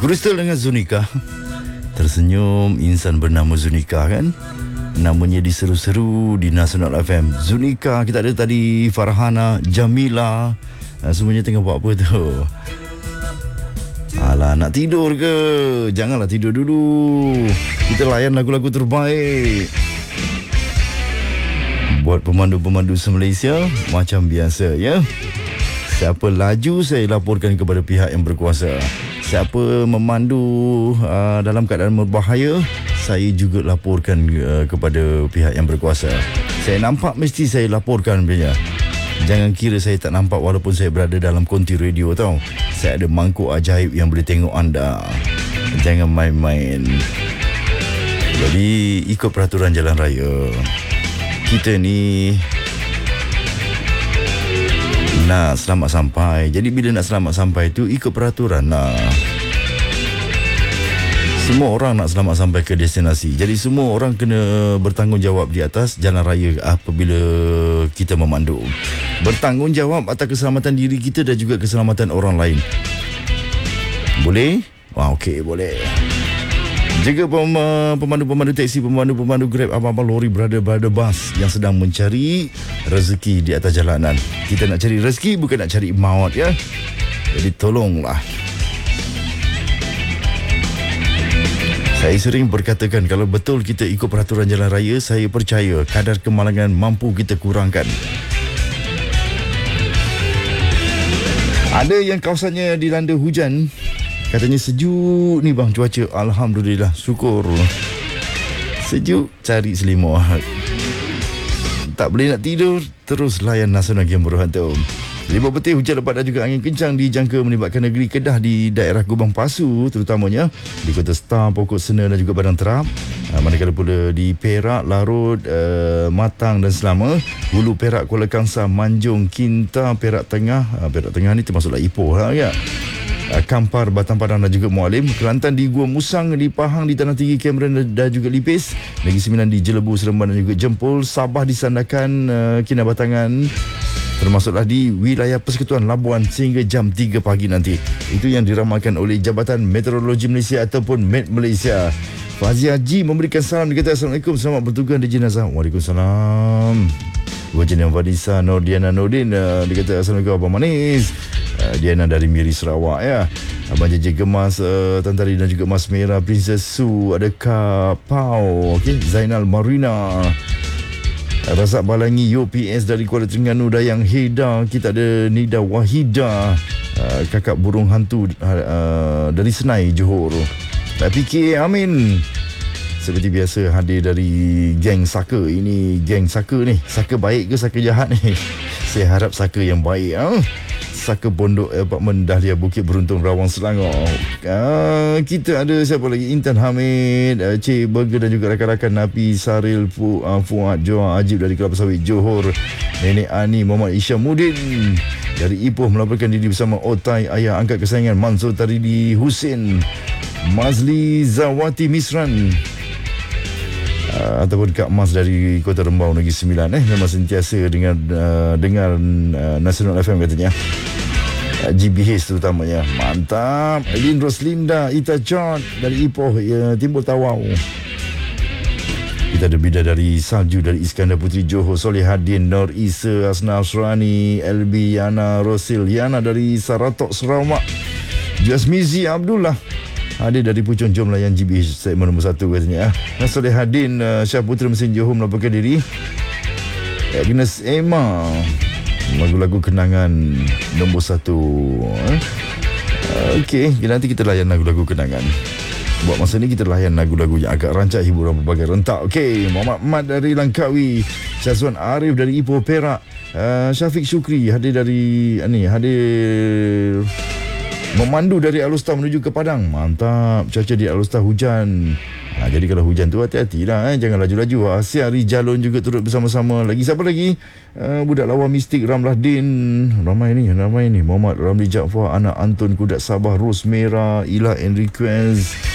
Kristal dengan Zunika. Tersenyum insan bernama Zunika kan. Namanya diseru-seru di Nasional FM. Zunika, kita ada tadi Farhana, Jamila. Semuanya tengah buat apa tu? Alah, nak tidur ke? Janganlah tidur dulu. Kita layan lagu-lagu terbaik buat pemandu-pemandu se-Malaysia macam biasa ya. Siapa laju saya laporkan kepada pihak yang berkuasa. Siapa memandu dalam keadaan berbahaya, saya juga laporkan kepada pihak yang berkuasa. Saya nampak mesti saya laporkan punya. Jangan kira saya tak nampak walaupun saya berada dalam konti radio tau. Saya ada mangkuk ajaib yang boleh tengok anda. Jangan main-main. Jadi ikut peraturan jalan raya. Kita ni nak selamat sampai. Jadi bila nak selamat sampai tu ikut peraturan lah. Semua orang nak selamat sampai ke destinasi. Jadi semua orang kena bertanggungjawab di atas jalan raya apabila kita memandu. Bertanggungjawab atas keselamatan diri kita dan juga keselamatan orang lain. Boleh? Wah, okey, boleh. Jaga pemandu-pemandu teksi, pemandu-pemandu Grab, abang-abang lori, brother bus yang sedang mencari rezeki di atas jalanan. Kita nak cari rezeki, bukan nak cari maut ya. Jadi tolonglah. Saya sering berkatakan kalau betul kita ikut peraturan jalan raya, saya percaya kadar kemalangan mampu kita kurangkan. Ada yang kawasannya dilanda hujan. Katanya sejuk ni bang cuaca. Alhamdulillah, syukur. Sejuk, cari selimut. Tak boleh nak tidur, terus layan Nasional Game Berhad tu. 5 petir hujan lebat dan juga angin kencang dijangka melibatkan negeri Kedah di daerah Gubang Pasu terutamanya di Kota Star, Pokok Sena dan juga Padang Terap. Manakala pula di Perak, Larut, Matang dan Selama, Hulu Perak, Kuala Kangsar, Manjung, Kinta, Perak Tengah. Perak Tengah ni termasuklah Ipoh lah ya. Kampar, Batang Padang dan juga Mualim, Kelantan di Gua Musang, di Pahang, di Tanah Tinggi, Cameron dan juga Lipis, Negeri Sembilan di Jelebu, Seremban dan juga Jempol, Sabah di Sandakan, Kinabatangan, termasuklah di wilayah Persekutuan Labuan sehingga jam 3 pagi nanti. Itu yang diramalkan oleh Jabatan Meteorologi Malaysia ataupun Met Malaysia. Fazi Haji memberikan salam, dia kata Assalamualaikum, selamat bertugas di jenazah. Waalaikumsalam. Wajah Fadisa Nordiana Nordin, dia kata Assalamualaikum Abang Manis. Diana dari Miri Sarawak ya. Abang JJ Gemas, Tantari dan juga Mas Merah, Princess Su, ada Kak Pau, okay. Zainal Marina, Razak Balangi, UPS dari Kuala Terengganu, Dayang Heda. Kita ada Nida Wahida, Kakak Burung Hantu dari Senai, Johor. Tak fikir, amin. Seperti biasa hadir dari geng Saka. Ini geng Saka ni. Saka baik ke Saka jahat ni? Saya harap Saka yang baik. Saka Pondok Apartmen Dahlia, Bukit Beruntung, Rawang, Selangor. Kita ada siapa lagi? Intan Hamid, Cik Burger dan juga rakan-rakan Napi, Saril, Fuad, Joa, Ajib dari Kelapa Sawit, Johor. Nenek Ani, Muhammad Isyamuddin dari Ipoh melaporkan diri bersama Otai, ayah angkat kesayangan Mansur Taridi Husin, Mazli Zawati Misran, ataupun Kak Mas dari Kota Rembau, Negeri Sembilan. Memang sentiasa dengar Nasional FM katanya. GBH terutamanya. Mantap. Elin Roslinda, Ita John dari Ipoh, Timbul Tawau. Kita ada Bidadari Salju dari Iskandar Putri, Johor, Solihadin, Nur Isa, Asna Asrani, LB, Yana Rosil, Yana dari Saratok, Sarawak, Jasmizi Abdullah hadir dari Puchong. Jom layan GBH segmen nombor 1 katanya. Solihadin, Syah Putra Mesin Johor melaporkan diri. Agnes Emma, lagu-lagu kenangan nombor 1. Okey, nanti kita layan lagu-lagu kenangan. Buat masa ni kita layan lagu-lagu yang agak rancak, hiburan berbagai rentak. Okey, Muhammad Ahmad dari Langkawi, Syazwan Arif dari Ipoh Perak, Syafiq Syukri hadir dari hadir memandu dari Alustar menuju ke Padang. Mantap. Cuaca di Alustar hujan. Jadi kalau hujan tu hati-hatilah, jangan laju-laju. Asia Rijalon juga turut bersama-sama. Lagi siapa lagi? Budak lawa mistik Ramlah Din. Ramai ni. Muhammad Ramli Jaafar, Anak Anton Kudat Sabah, Ros Merah, Ila and Request,